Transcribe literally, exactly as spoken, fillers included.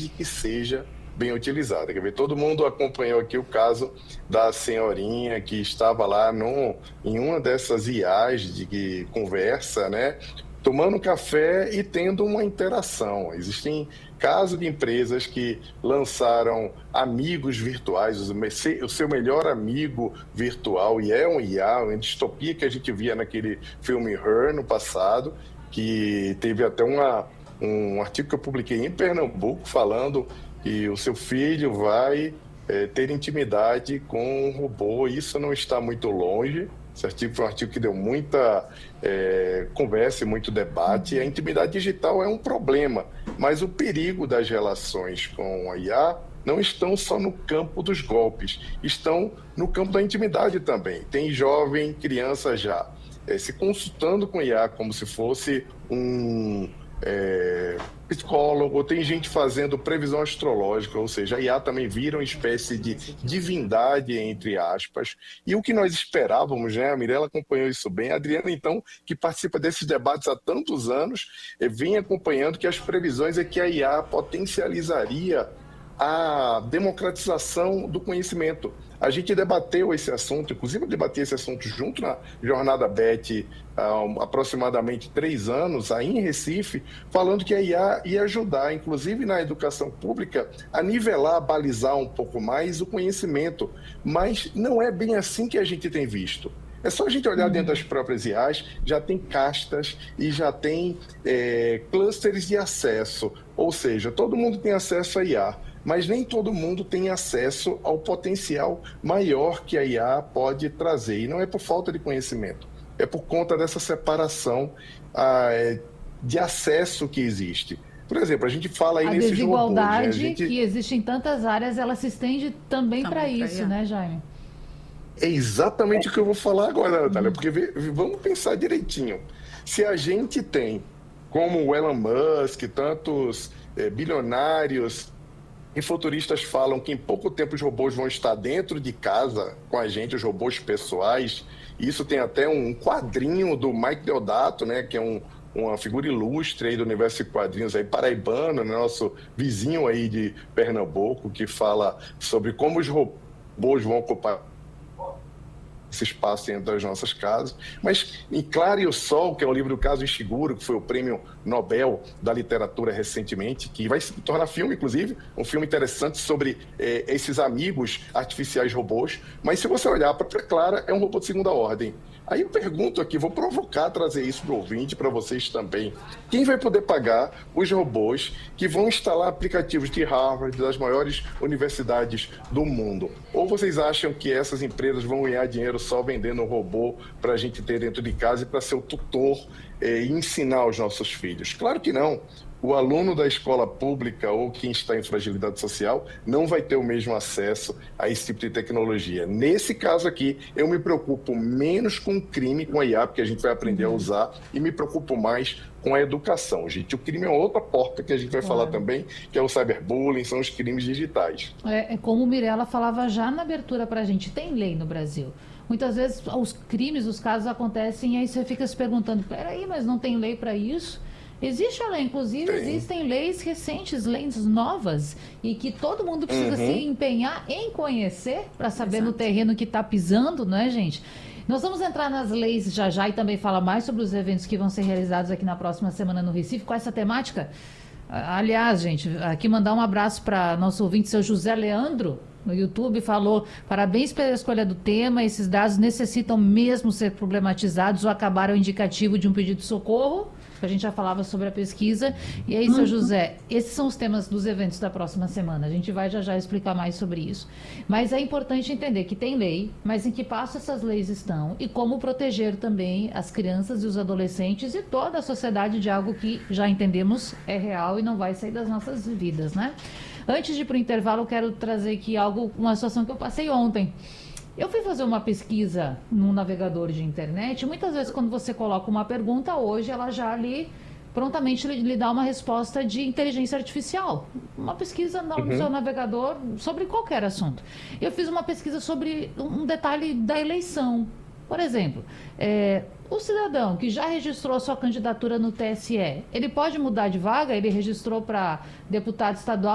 desde que seja bem utilizada. Quer ver? Todo mundo acompanhou aqui o caso da senhorinha que estava lá no, em uma dessas I As de que conversa, né? Tomando café e tendo uma interação. Existem casos de empresas que lançaram amigos virtuais, o seu melhor amigo virtual, e é um I A, uma distopia que a gente via naquele filme Her no passado, que teve até uma, um artigo que eu publiquei em Pernambuco falando que o seu filho vai é, ter intimidade com um robô. Isso não está muito longe. Esse artigo foi um artigo que deu muita é, conversa e muito debate. A intimidade digital é um problema, mas o perigo das relações com a I A não estão só no campo dos golpes, estão no campo da intimidade também. Tem jovem, criança já é, se consultando com I A como se fosse um é, psicólogo, tem gente fazendo previsão astrológica, ou seja, a I A também vira uma espécie de divindade, entre aspas, e o que nós esperávamos, né? A Mirella acompanhou isso bem, a Adriana, então, que participa desses debates há tantos anos, vem acompanhando que as previsões é que a I A potencializaria a democratização do conhecimento. A gente debateu esse assunto, inclusive eu debati esse assunto junto na Jornada Beth há aproximadamente três anos, aí em Recife, falando que a I A ia ajudar, inclusive na educação pública, a nivelar, a balizar um pouco mais o conhecimento. Mas não é bem assim que a gente tem visto. É só a gente olhar dentro das próprias I As, já tem castas e já tem é, clusters de acesso, ou seja, todo mundo tem acesso à I A, mas nem todo mundo tem acesso ao potencial maior que a I A pode trazer. E não é por falta de conhecimento, é por conta dessa separação ah, de acesso que existe. Por exemplo, a gente fala aí a nesses robôs, né? desigualdade A gente... que existe em tantas áreas, ela se estende também, também para isso, né, Jaime? É exatamente o que eu vou falar agora, Natália, porque vamos pensar direitinho. Se a gente tem, como o Elon Musk, tantos é, bilionários e futuristas falam que em pouco tempo os robôs vão estar dentro de casa com a gente, os robôs pessoais. Isso tem até um quadrinho do Mike Deodato, né, que é um, uma figura ilustre aí do universo de quadrinhos aí, paraibano, né, nosso vizinho aí de Pernambuco, que fala sobre como os robôs vão ocupar esse espaço dentro das nossas casas. Mas em Clara e o Sol, que é o livro do Kazuo Ishiguro, que foi o prêmio Nobel da literatura recentemente, que vai se tornar filme, inclusive, um filme interessante sobre eh, esses amigos artificiais robôs. Mas se você olhar, a própria Clara é um robô de segunda ordem. Aí eu pergunto aqui, vou provocar, trazer isso para o ouvinte, para vocês também. Quem vai poder pagar os robôs que vão instalar aplicativos de Harvard, das maiores universidades do mundo? Ou vocês acham que essas empresas vão ganhar dinheiro só vendendo um robô para a gente ter dentro de casa e para ser o tutor eh, e ensinar os nossos filhos? Claro que não. O aluno da escola pública ou quem está em fragilidade social não vai ter o mesmo acesso a esse tipo de tecnologia. Nesse caso aqui, eu me preocupo menos com o crime, com a I A, porque a gente vai aprender a usar, e me preocupo mais com a educação, gente. O crime é outra porta que a gente vai claro. falar também, que é o cyberbullying, são os crimes digitais. É, é como o Mirella falava já na abertura para a gente, tem lei no Brasil. Muitas vezes os crimes, os casos acontecem e aí você fica se perguntando, peraí, mas não tem lei para isso? Existe a lei, inclusive Tem. existem leis recentes, leis novas, e que todo mundo precisa uhum. se empenhar em conhecer para saber Exato. no terreno que está pisando, não é, gente? Nós vamos entrar nas leis já já e também falar mais sobre os eventos que vão ser realizados aqui na próxima semana no Recife, com essa temática. Aliás, gente, aqui mandar um abraço para nosso ouvinte, seu José Leandro, no YouTube, falou, parabéns pela escolha do tema, esses dados necessitam mesmo ser problematizados ou acabar o indicativo de um pedido de socorro. A gente já falava sobre a pesquisa. E aí, seu José, esses são os temas dos eventos da próxima semana. A gente vai já já explicar mais sobre isso. Mas é importante entender que tem lei, mas em que passo essas leis estão e como proteger também as crianças e os adolescentes e toda a sociedade de algo que já entendemos é real e não vai sair das nossas vidas, né? Antes de ir para o intervalo, eu quero trazer aqui algo, uma situação que eu passei ontem. Eu fui fazer uma pesquisa num navegador de internet. Muitas vezes, quando você coloca uma pergunta, hoje ela já lhe, prontamente lhe, lhe dá uma resposta de inteligência artificial. Uma pesquisa no, uhum. no seu navegador sobre qualquer assunto. Eu fiz uma pesquisa sobre um detalhe da eleição. Por exemplo, é, o cidadão que já registrou sua candidatura no T S E, ele pode mudar de vaga? Ele registrou para deputado estadual?